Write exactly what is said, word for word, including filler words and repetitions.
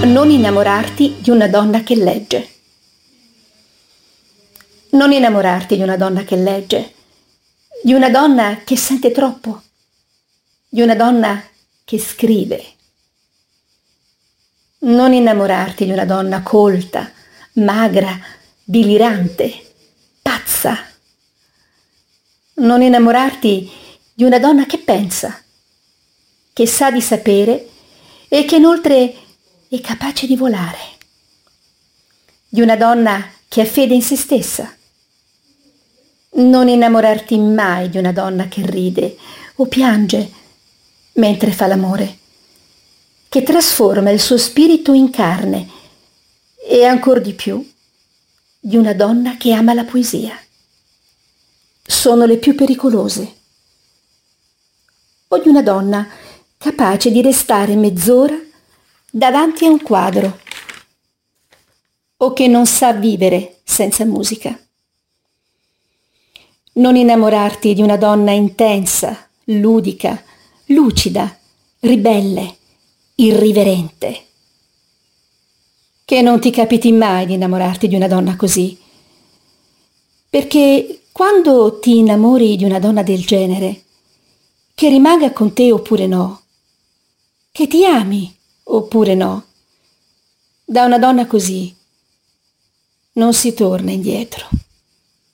Non innamorarti di una donna che legge. Non innamorarti di una donna che legge, di una donna che sente troppo, di una donna che scrive. Non innamorarti di una donna colta, magra, delirante, pazza. Non innamorarti di una donna che pensa, che sa di sapere e che inoltre è capace di volare. Di una donna che ha fede in se stessa. Non innamorarti mai di una donna che ride o piange mentre fa l'amore, che trasforma il suo spirito in carne, e ancor di più di una donna che ama la poesia. Sono le più pericolose. O di una donna capace di restare mezz'ora davanti a un quadro, o che non sa vivere senza musica. Non innamorarti di una donna intensa, ludica, lucida, ribelle, irriverente. Che non ti capiti mai di innamorarti di una donna così, perché quando ti innamori di una donna del genere, che rimanga con te oppure no, che ti ami oppure no, da una donna così non si torna indietro.